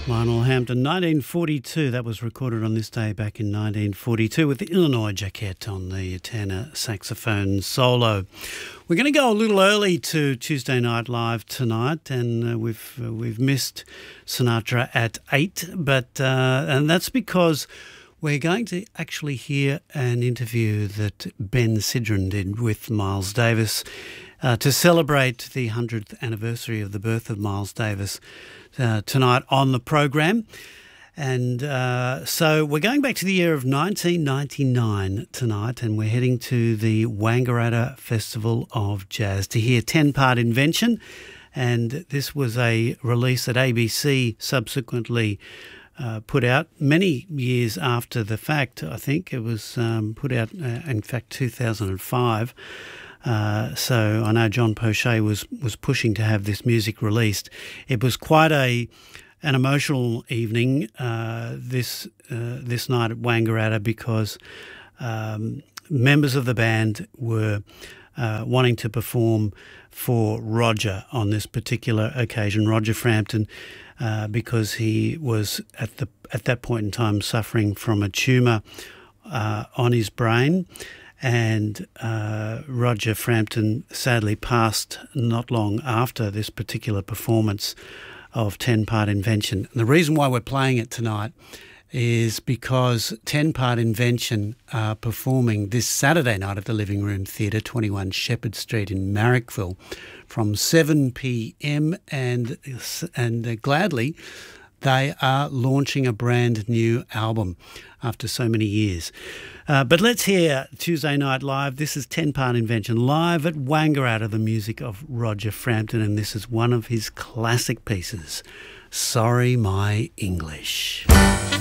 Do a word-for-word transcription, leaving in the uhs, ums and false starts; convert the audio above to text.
Lionel Hampton, nineteen forty-two. That was recorded on this day back in nineteen forty-two with the Illinois Jacket on the tenor saxophone solo. We're going to go a little early to Tuesday Night Live tonight, and uh, we've uh, we've missed Sinatra at eight, but uh, and that's because we're going to actually hear an interview that Ben Sidran did with Miles Davis uh, to celebrate the hundredth anniversary of the birth of Miles Davis uh, tonight on the program. And uh, so we're going back to the year of nineteen ninety-nine tonight, and we're heading to the Wangaratta Festival of Jazz to hear ten Part Invention. And this was a release that A B C subsequently uh, put out many years after the fact. I think it was um, put out, uh, in fact, two thousand five. Uh, so I know John Poche was, was pushing to have this music released. It was quite a an emotional evening uh, this uh, this night at Wangaratta because um, members of the band were uh, wanting to perform for Roger on this particular occasion, Roger Frampton, uh, because he was at the at that point in time suffering from a tumour uh, on his brain. And uh, Roger Frampton sadly passed not long after this particular performance of ten Part Invention. And the reason why we're playing it tonight is because ten Part Invention are performing this Saturday night at the Living Room Theatre, twenty-one Shepherd Street in Marrickville, from seven p.m. and and uh, gladly they are launching a brand new album after so many years. Uh, but let's hear Tuesday Night Live. This is ten Part Invention live at Wangaratta, the music of Roger Frampton, and this is one of his classic pieces, Sorry My English.